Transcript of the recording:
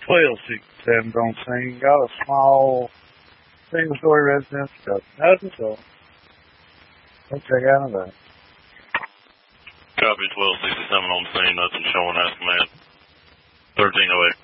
1267 on scene. Got a small single-story residence. Got nothing, so let's check out of that. Copy 1267 on scene. Nothing showing. Ask command. 1308.